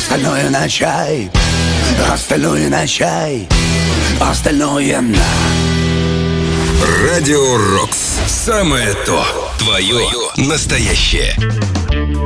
Остальное на чай, остальное на чай, остальное на... Радио Рокс. Самое то. Твое настоящее.